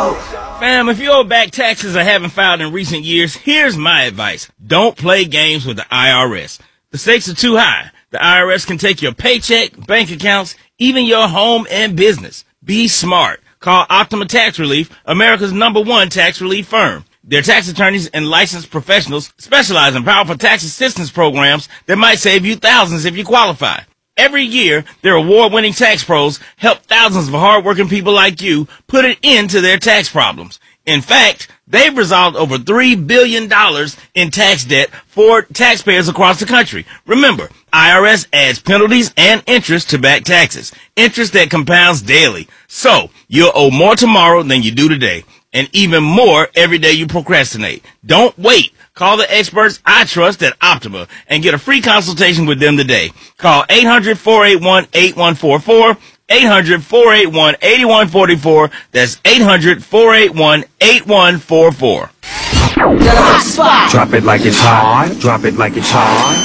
Fam, if you owe back taxes or haven't filed in recent years, here's my advice. Don't play games with the IRS. The stakes are too high. The IRS can take your paycheck, bank accounts, even your home and business. Be smart. Call Optima Tax Relief, America's #1 tax relief firm. Their tax attorneys and licensed professionals specialize in powerful tax assistance programs that might save you thousands if you qualify. Every year, their award-winning tax pros help thousands of hardworking people like you put an end to their tax problems. In fact, they've resolved over $3 billion in tax debt for taxpayers across the country. Remember, IRS adds penalties and interest to back taxes, interest that compounds daily. So, you'll owe more tomorrow than you do today, and even more every day you procrastinate. Don't wait. Call the experts I trust at Optima and get a free consultation with them today. Call 800-481-8144, 800-481-8144. That's 800-481-8144. Drop it like it's hot. Drop it like it's hot.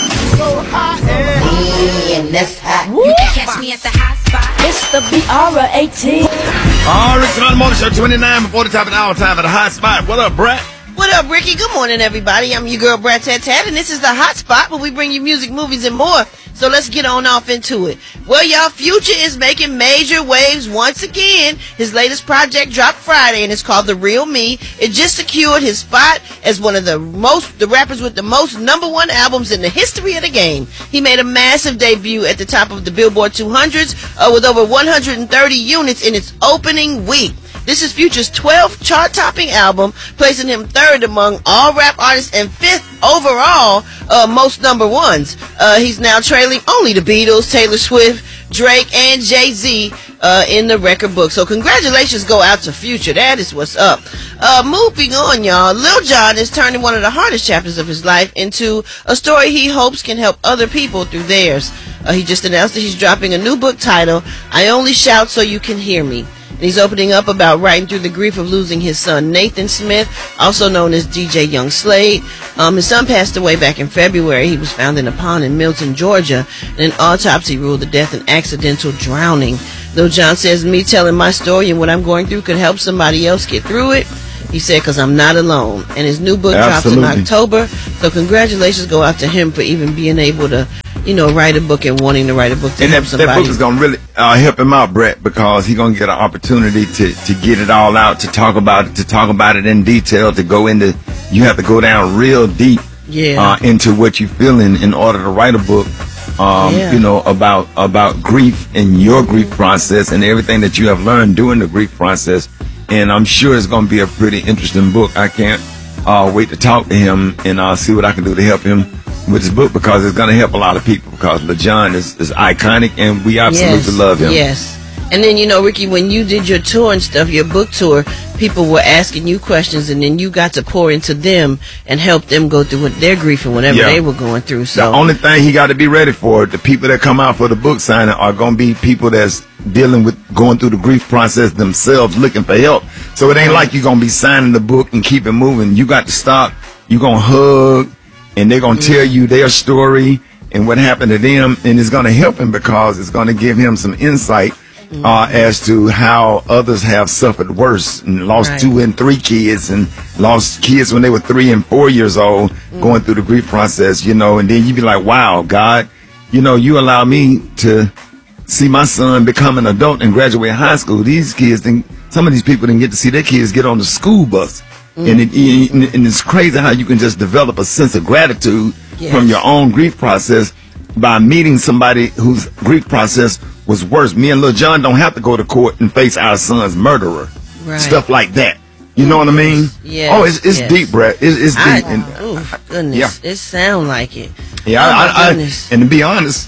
And that's hot. You can catch me at the hot spot. It's the BR18. All right, Rick Morning Show 29 before the top of the hour time at the hot spot. What up, Brett? What up, Ricky? Good morning, everybody. I'm your girl, Brat Tat Tat, and this is the hot spot where we bring you music, movies, and more. So let's get on off into it. Well, y'all, Future is making major waves once again. His latest project dropped Friday, and it's called The Real Me. It just secured his spot as one of the rappers with the most #1 albums in the history of the game. He made a massive debut at the top of the Billboard 200s with over 130 units in its opening week. This is Future's 12th chart-topping album, placing him 3rd among all rap artists and 5th overall most #1s. He's now trailing only the Beatles, Taylor Swift, Drake, and Jay-Z in the record book. So congratulations go out to Future. That is what's up. Moving on, y'all. Lil Jon is turning one of the hardest chapters of his life into a story he hopes can help other people through theirs. He just announced that he's dropping a new book titled, I Only Shout So You Can Hear Me. And he's opening up about writing through the grief of losing his son, Nathan Smith, also known as DJ Young Slade. His son passed away back in February. He was found in a pond in Milton, Georgia, and an autopsy ruled the death an accidental drowning. Lil Jon says, me telling my story and what I'm going through could help somebody else get through it. He said, because I'm not alone. And his new book drops in October. So congratulations go out to him for even being able to, write a book and wanting to write a book to help somebody. That book is going to really help him out, Brett, because he's going to get an opportunity to get it all out, to talk about it in detail, to go into, you have to go down real deep into what you feel in order to write a book, about grief and your grief process and everything that you have learned during the grief process. And I'm sure it's going to be a pretty interesting book. I can't wait to talk to him and see what I can do to help him with his book, because it's going to help a lot of people, because Lil Jon is iconic and we absolutely love him. Yes. And then, Ricky, when you did your tour and stuff, your book tour, people were asking you questions, and then you got to pour into them and help them go through their grief and whatever they were going through. So the only thing he got to be ready for, the people that come out for the book signing are going to be people that's dealing with going through the grief process themselves, looking for help. So it ain't like you're going to be signing the book and keep it moving. You got to stop. You're going to hug, and they're going to tell you their story and what happened to them, and it's going to help him because it's going to give him some insight as to how others have suffered worse and lost 2 and 3 kids and lost kids when they were 3 and 4 years old going through the grief process, and then you be like, wow, God, you allow me to see my son become an adult and graduate high school. These kids, some of these people didn't get to see their kids get on the school bus. And it's crazy how you can just develop a sense of gratitude from your own grief process by meeting somebody whose grief process was worse. Me and Lil Jon don't have to go to court and face our son's murderer. Stuff like that. You know what I mean? Yeah. Oh, it's deep, Brett. It's deep. Goodness. Yeah. It sound like it. Yeah, and to be honest,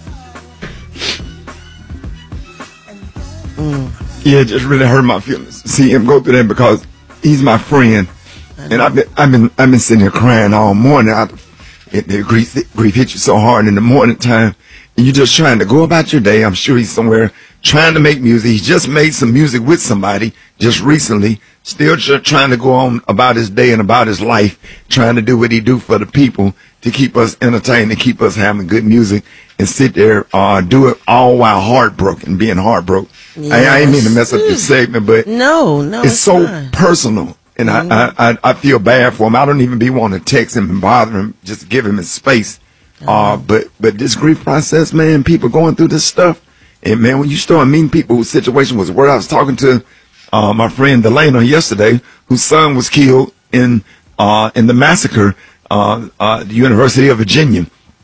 it just really hurt my feelings to see him go through that, because he's my friend, and I've been sitting here crying all morning. The grief hit you so hard in the morning time, and you're just trying to go about your day. I'm sure he's somewhere trying to make music. He just made some music with somebody just recently, still trying to go on about his day and about his life, trying to do what he do for the people to keep us entertained and keep us having good music and sit there, do it all while heartbroken, being heartbroken. Yes. I ain't mean to mess up your segment, but No, it's so fine. personal. And I feel bad for him. I don't even be wanting to text him and bother him, just give him his space. But this grief process, man, people going through this stuff. And man, when you start meeting people whose situation was where I was talking to my friend Delana yesterday, whose son was killed in the massacre, the University of Virginia.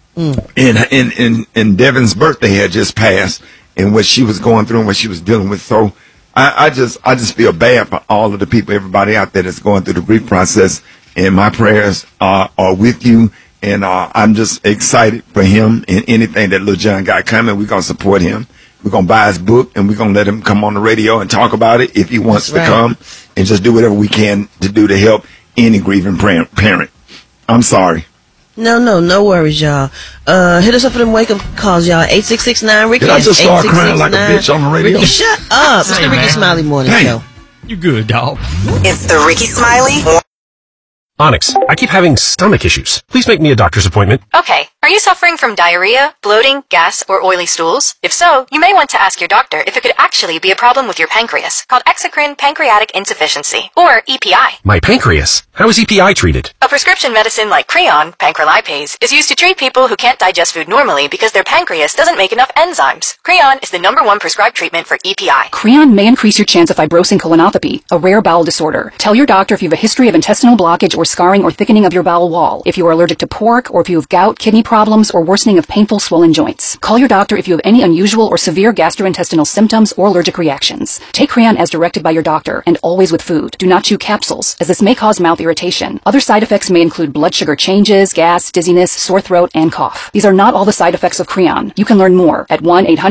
And Devin's birthday had just passed, and what she was going through and what she was dealing with. So I just feel bad for all of the people, everybody out there that's going through the grief process. And my prayers are with you. And I'm just excited for him and anything that Lil Jon got coming. We're going to support him. We're going to buy his book, and we're going to let him come on the radio and talk about it if he wants to come, and just do whatever we can to do to help any grieving parent. I'm sorry. No worries, y'all. Hit us up for them wake-up calls, y'all. 8669-RICKY. Did I just start crying like a bitch on the radio? Ricky, shut up. It's the Ricky Smiley Morning Show. You good, dog. It's the Ricky Smiley. Onyx, I keep having stomach issues. Please make me a doctor's appointment. Okay. Are you suffering from diarrhea, bloating, gas, or oily stools? If so, you may want to ask your doctor if it could actually be a problem with your pancreas, called exocrine pancreatic insufficiency, or EPI. My pancreas? How is EPI treated? A prescription medicine like Creon, pancrelipase, is used to treat people who can't digest food normally because their pancreas doesn't make enough enzymes. Creon is the #1 prescribed treatment for EPI. Creon may increase your chance of fibrosing colonopathy, a rare bowel disorder. Tell your doctor if you have a history of intestinal blockage or scarring or thickening of your bowel wall, if you are allergic to pork, or if you have gout, kidney problems, or worsening of painful swollen joints. Call your doctor if you have any unusual or severe gastrointestinal symptoms or allergic reactions. Take Creon as directed by your doctor, and always with food. Do not chew capsules, as this may cause mouth irritation. Other side effects may include blood sugar changes, gas, dizziness, sore throat, and cough. These are not all the side effects of Creon. You can learn more at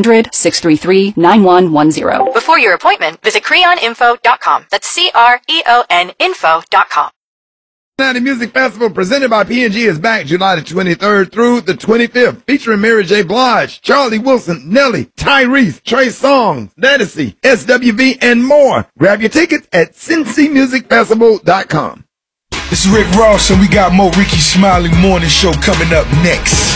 1-800-633-9110. Before your appointment, visit creoninfo.com. That's CREON info.com. Cincinnati Music Festival presented by P&G is back July the 23rd through the 25th, featuring Mary J. Blige, Charlie Wilson, Nelly, Tyrese, Trey Songz, Ledisi, SWV, and more. Grab your tickets at cincymusicfestival.com. This is Rick Ross, and we got more Ricky Smiley Morning Show coming up next.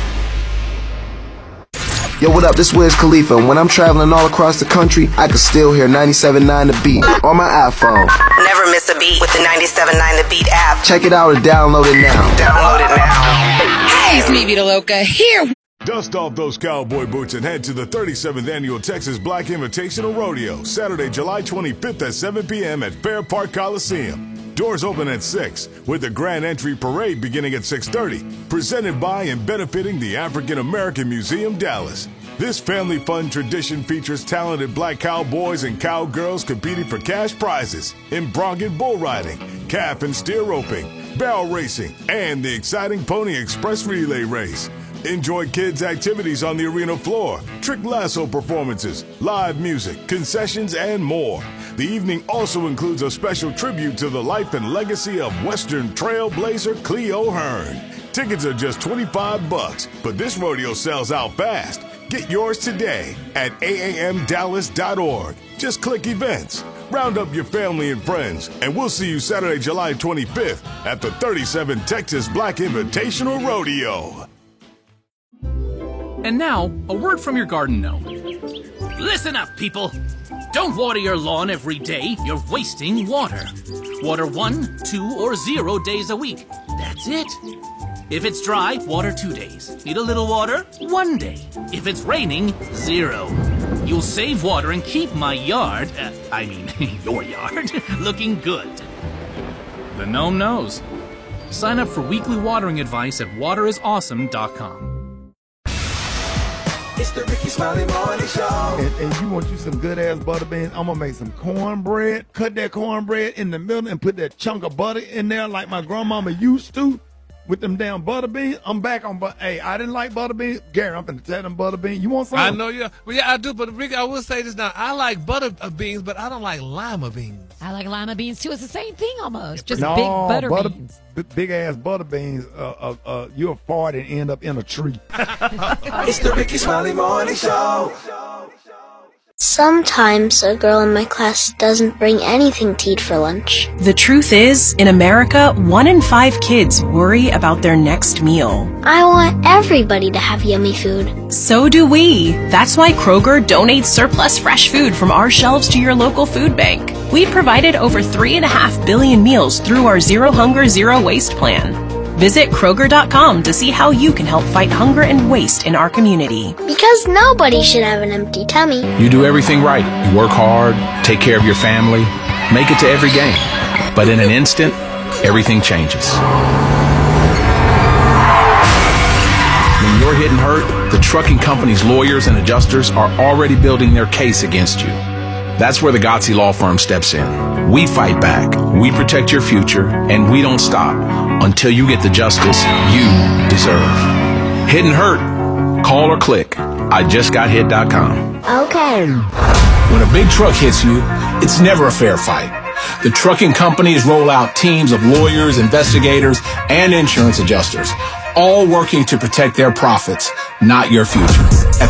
Yo, what up? This Wiz Khalifa, and when I'm traveling all across the country, I can still hear 97.9 The Beat on my iPhone. Never miss a beat with the 97.9 The Beat app. Check it out or download it now. Download it now. Hey, it's me, Vita Loca, here. Dust off those cowboy boots and head to the 37th Annual Texas Black Invitational Rodeo, Saturday, July 25th at 7 p.m. at Fair Park Coliseum. Doors open at 6, with the grand entry parade beginning at 6:30, presented by and benefiting the African American Museum Dallas. This family fun tradition features talented black cowboys and cowgirls competing for cash prizes in bronc bull riding, calf and steer roping, barrel racing, and the exciting Pony Express relay race. Enjoy kids' activities on the arena floor, trick lasso performances, live music, concessions, and more. The evening also includes a special tribute to the life and legacy of Western trailblazer Cleo Hearn. Tickets are just $25, but this rodeo sells out fast. Get yours today at aamdallas.org. Just click events. Round up your family and friends, and we'll see you Saturday, July 25th at the 37th Texas Black Invitational Rodeo. And now, a word from your garden gnome. Listen up, people. Don't water your lawn every day. You're wasting water. Water 1, 2, or 0 days a week. That's it. If it's dry, water 2 days. Need a little water? 1 day. If it's raining, 0. You'll save water and keep my yard, your yard, looking good. The gnome knows. Sign up for weekly watering advice at waterisawesome.com. It's the Ricky Smiley Morning Show. And you want you some good ass butter beans? I'm gonna make some cornbread. Cut that cornbread in the middle and put that chunk of butter in there like my grandmama used to. With them damn butter beans, I'm back on. But hey, I didn't like butter beans. Gary, I'm finna tell them butter beans. You want some? I know you. Well, yeah, I do. But Rick, I will say this now. I like butter beans, but I don't like lima beans. I like lima beans too. It's the same thing almost. Just no, big butter beans. Big ass butter beans. You'll fart and end up in a tree. It's the Ricky Smiley Morning Show. Sometimes a girl in my class doesn't bring anything to eat for lunch. The truth is, in America, 1 in 5 kids worry about their next meal. I want everybody to have yummy food. So do we. That's why Kroger donates surplus fresh food from our shelves to your local food bank. We've provided over 3.5 billion meals through our Zero Hunger, Zero Waste plan. Visit Kroger.com to see how you can help fight hunger and waste in our community. Because nobody should have an empty tummy. You do everything right. You work hard, take care of your family, make it to every game. But in an instant, everything changes. When you're hit and hurt, the trucking company's lawyers and adjusters are already building their case against you. That's where the Gotzi Law Firm steps in. We fight back, we protect your future, and we don't stop until you get the justice you deserve. Hit and hurt? Call or click IJustGotHit.com. Okay. When a big truck hits you, it's never a fair fight. The trucking companies roll out teams of lawyers, investigators, and insurance adjusters, all working to protect their profits, not your future.